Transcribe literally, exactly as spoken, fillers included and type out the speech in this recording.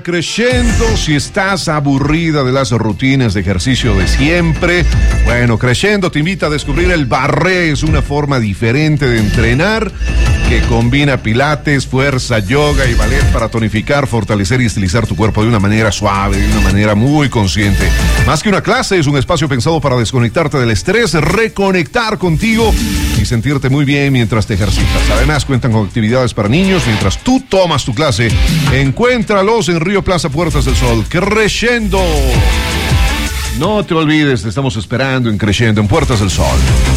Crescendo. Si estás aburrida de las rutinas de ejercicio de siempre, bueno, Crescendo te invita a descubrir el barré. Es una forma diferente de entrenar que combina pilates, fuerza, yoga y ballet para tonificar, fortalecer y estilizar tu cuerpo de una manera suave, de una manera muy consciente. Más que una clase, es un espacio pensado para desconectarte del estrés, reconectar contigo y sentirte muy bien mientras te ejercitas. Además, cuentan con actividades para niños mientras tú tomas tu clase. Encuéntralos en Río Plaza Puertas del Sol. Crescendo. No te olvides, te estamos esperando en Crescendo, en Puertas del Sol.